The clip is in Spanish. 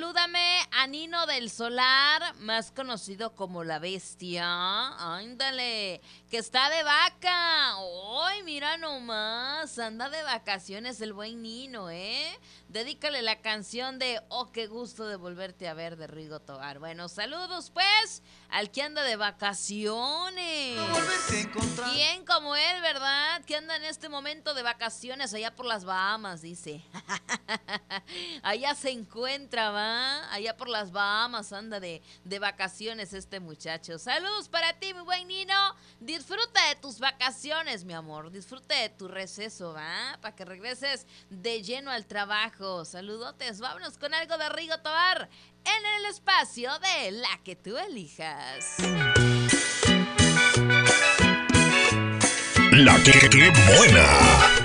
salúdame a Nino del Solar, más conocido como La Bestia. Ándale, que está de vaca. ¡Ay, mira nomás! Anda de vacaciones el buen Nino, ¿eh? Dedícale la canción de Oh, qué gusto de volverte a ver de Rigo Tobar. Bueno, saludos pues al que anda de vacaciones. ¿Quién como él, verdad? Que anda en este momento de vacaciones allá por las Bahamas, dice. Allá se encuentra, ¿va? Allá por las Bahamas anda de vacaciones este muchacho. Saludos para ti, mi buen Nino. Disfruta de tus vacaciones, mi amor. Disfruta de tu receso, ¿va? Para que regreses de lleno al trabajo. Saludotes. Vámonos con algo de Rigo Tobar en el espacio de La que tú elijas. La que buena.